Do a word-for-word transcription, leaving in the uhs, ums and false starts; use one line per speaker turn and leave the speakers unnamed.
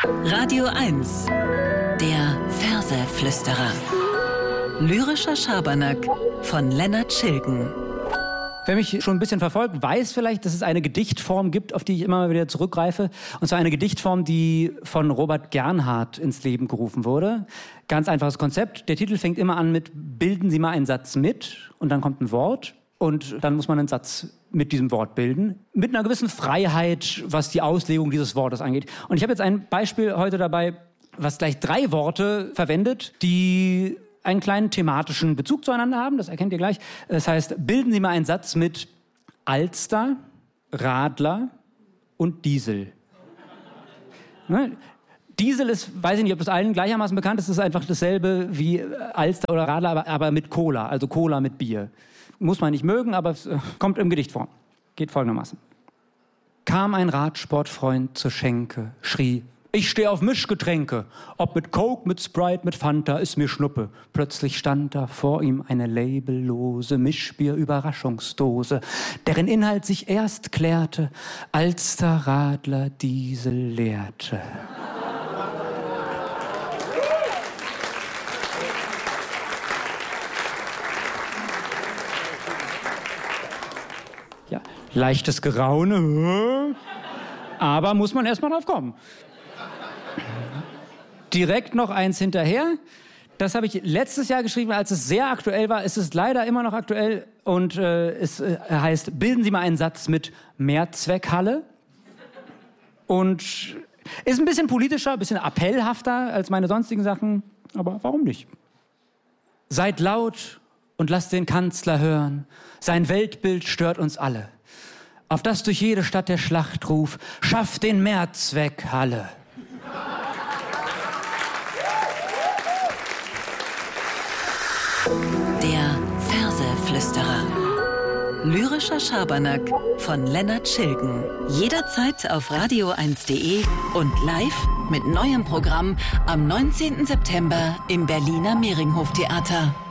Radio eins, der Verseflüsterer. Lyrischer Schabernack von Lennart Schilgen.
Wer mich schon ein bisschen verfolgt, weiß vielleicht, dass es eine Gedichtform gibt, auf die ich immer wieder zurückgreife. Und zwar eine Gedichtform, die von Robert Gernhardt ins Leben gerufen wurde. Ganz einfaches Konzept. Der Titel fängt immer an mit "Bilden Sie mal einen Satz mit" und dann kommt ein Wort. Und dann muss man einen Satz mit diesem Wort bilden. Mit einer gewissen Freiheit, was die Auslegung dieses Wortes angeht. Und ich habe jetzt ein Beispiel heute dabei, was gleich drei Worte verwendet, die einen kleinen thematischen Bezug zueinander haben. Das erkennt ihr gleich. Das heißt, bilden Sie mal einen Satz mit Alster, Radler und Diesel. Ne? Diesel ist, weiß ich nicht, ob das allen gleichermaßen bekannt ist, ist einfach dasselbe wie Alster oder Radler, aber, aber mit Cola, also Cola mit Bier. Muss man nicht mögen, aber es äh, kommt im Gedicht vor. Geht folgendermaßen. Kam ein Radsportfreund zur Schenke, schrie: Ich stehe auf Mischgetränke. Ob mit Coke, mit Sprite, mit Fanta, ist mir Schnuppe. Plötzlich stand da vor ihm eine labellose Mischbier-Überraschungsdose, deren Inhalt sich erst klärte, als der Radler Diesel leerte. Ja, leichtes Geraune, aber muss man erst mal drauf kommen. Direkt noch eins hinterher. Das habe ich letztes Jahr geschrieben, als es sehr aktuell war. Es ist leider immer noch aktuell und äh, es äh, heißt, bilden Sie mal einen Satz mit Mehrzweckhalle. Und ist ein bisschen politischer, ein bisschen appellhafter als meine sonstigen Sachen, aber warum nicht? Seid laut und lasst den Kanzler hören. Sein Weltbild stört uns alle. Auf das durch jede Stadt der Schlachtruf: Schafft den Mehrzweckhalle.
Der Verseflüsterer. Lyrischer Schabernack von Lennart Schilgen. Jederzeit auf radio eins punkt de und live mit neuem Programm am neunzehnten September im Berliner Mehringhof Theater.